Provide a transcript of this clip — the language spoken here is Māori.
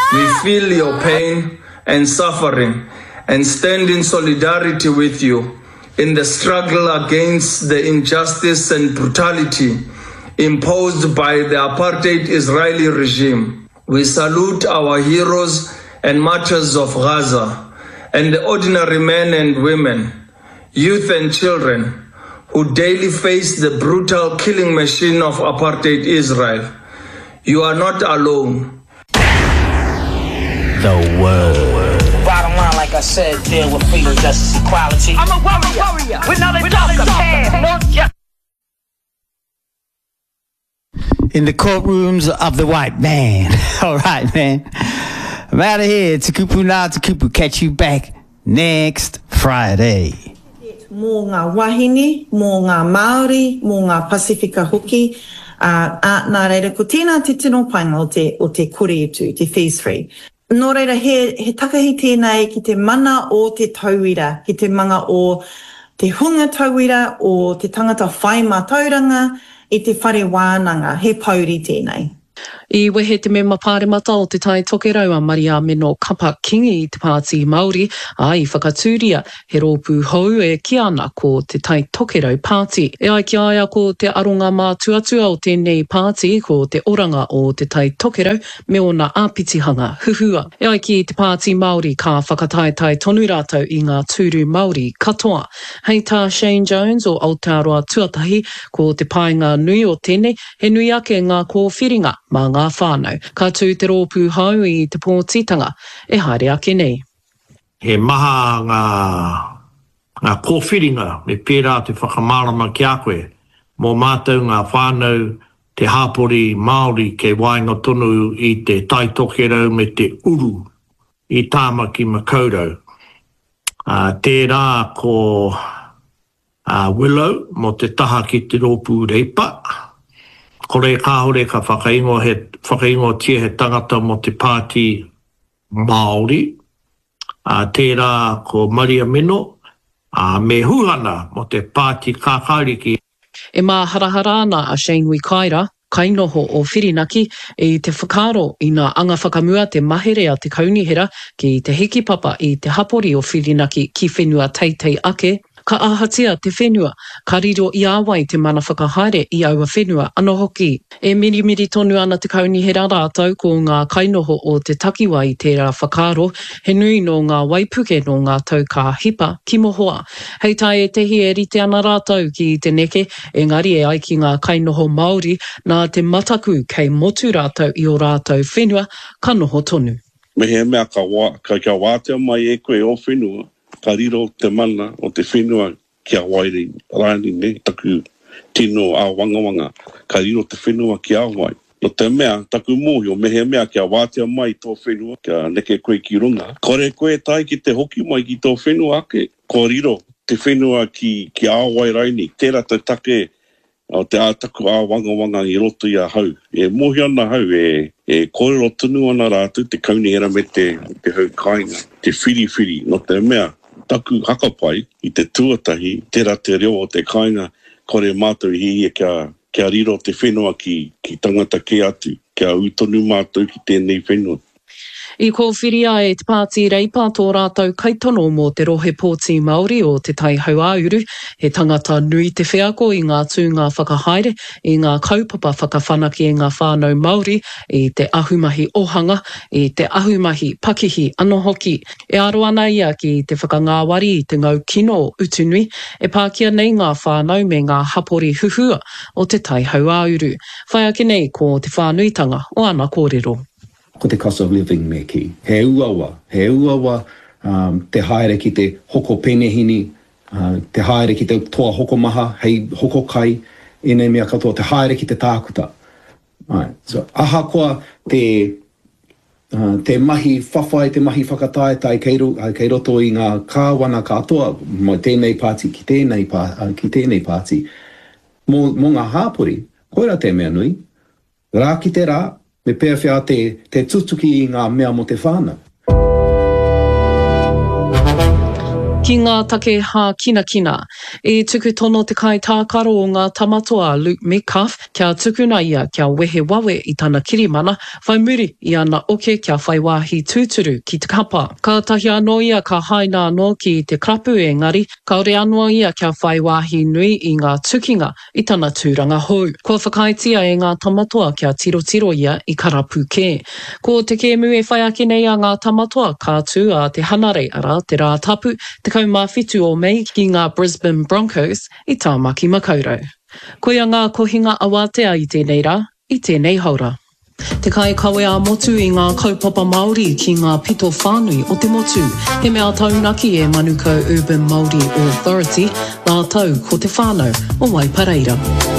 We feel your pain and suffering and stand in solidarity with you in the struggle against the injustice and brutality imposed by the apartheid Israeli regime. We salute our heroes and martyrs of Gaza and the ordinary men and women, youth and children who daily face the brutal killing machine of apartheid Israel. You are not alone. The word. Bottom line, like I said, deal with freedom, justice, equality. I'm a warrior. We're not a talker. In the courtrooms of the white man. All right, man. I'm out of here. Tukupu na tukupu. Catch you back next Friday. Mō ngā wahine, mō ngā Māori, mō ngā Pasifika hoki, nā reira, ko tēnā te tino painga o te kore etu, te phase 3. Nō reira, he takahi tēnei ki te mana o te tauira, ki te manga o te hunga tauira, o te tangata whai mā tauranga, i te whare wānanga, he pauri tēnei. I wehe te mema pāremata o te tai tokerau a Maria Meno Kapa Kingi i te Pāti Māori, a I whakatūria he rōpū hou e ki ana ko te tai tokerau Pāti. E ai ki aia ko te aronga mā tuatua o tēnei Pāti ko te oranga o te tai tokerau me ona āpitihanga huhua. E ai ki te Pāti Māori ka whakataetai tonu rātou i ngā tūru Māori katoa. Hei tā Shane Jones o Aotearoa Tuatahi ko te painga nui o tēnei, he nui ake ngā kōwhiringa mā ngā whānau. Ka tū te rōpū hau i te pōtitanga, e haere ake nei. He maha ngā kōwhiringa me pērā te whakamārama ki a koe, mō mātou ngā whānau te hāpori Māori ke wainga tonu i te tai tokerau me te uru i Tāmaki Makaurau. Tērā ko Willow mo te taha ki te rōpū reipa. Kore kāhore ka whakaingo tia he tangata mo te Pāti Māori. Tērā ko Maria Meno, me huhana mo te Pāti Kākāriki. E mā harahara ana a Shane Wikaira, kainoho o Whirinaki, i te whakaro i ngā anga whakamua te mahere a te kaunihera ki te hiki papa i te hapori o Whirinaki ki whenua teitei ake. Ka ahatia te whenua, ka riro I awai te mana whakahaere I aua whenua anō hoki. E mirimiri tonu ana te kaunihera rātou ko ngā kainoho o te takiwa I tērā whakaro, he nui no ngā waipuke no ngā tau ka hipa ki mohoa. Hei tai e tehi e rite ana rātou ki te neke, engari e ai ki ngā kainoho Māori nā te mataku kei motu rātou I o rātou whenua, ka noho tonu. Me he mea ka wātea mai e koe o whenua. Ka riro te mana o te whenua kia wairi rāni ne, taku tino a wangawanga. Ka riro te whenua kia wai. No te mea, taku mōhio, me he mea kia wātea mai tō whenua, kia neke koe ki runga. Kore koe tai ki te hoki mai ki tō whenua ake. Ko riro te whenua ki a wai raini. Tērā te take o te ātaku a wangawanga I roto I a hau. E mōhio ana hau, e kōrero tunu ana rātu, te kaunihera me te hau kāinga. Te whiri, no te mea. Taku hakapai I te tuatahi, tērā te reo o te kāinga, kore mātou I kia riro te whenua ki tangata ke atu, kia utonu mātou ki tēnei whenua. I kōwhiria e te Pāti Reipa tō rātou kaitono mō te rohe pōti Māori o te tai hauāuru, he tangata nui te wheako I ngā tūngā whakahaere, I ngā kaupapa whakawhanaki e ngā whānau Māori, I te ahumahi ohanga, I te ahumahi pakihi anō hoki. E aro ana ia ki te whakangāwari I te ngau kino utunui, e pākia nei ngā whānau me ngā hapori huhua o te tai hauāuru. Whai ake nei ko te whānuitanga o ana kōrero. Ko te cost of living me ki. He uawa, te haere ki te hoko penehini, te haere ki te toa hoko maha, hei hoko kai, ene mea katoa, te haere ki te tākuta. So, aha koa te mahi whawhai, te mahi whakataetai kei roto I ngā kāwana katoa, mo tēnei pāti ki tēnei pāti. Mō ngā hāpori, koera te mea nui, rā ki te rā, me pēr whia te tutuki I ngā mea mo te whānau. Ki ngā take hā kina kina, e tuku tono te kai tākaro o ngā tamatoa Luke Metcalf, kia tukuna ia kia wehe wawe I tana kirimana, whai muri I ana oke kia whai wāhi tūturu ki te kapa. Ka tahi anō ia ka haina anō ki te krapu engari, kaore anō ia kia whai wāhi nui I ngā tukinga I tana tūranga hou. Kua whakaitia e ngā tamatoa kia tiro ia I karapuke. Ko te kēmu e whai ake nei a ngā tamatoa ka tū a te hanare ara te rā tapu, te kaumawhitu o mei ki ngā Brisbane Broncos I tāmaki makaurau. Koia ngā kohinga awatea I tēnei rā, I tēnei haura. Te kai kawe a motu I ngā kaupapa Māori ki ngā pito whānui o te motu. He mea taunaki e Manukau Urban Māori Authority, ngā tau ko te whānau o Waipareira.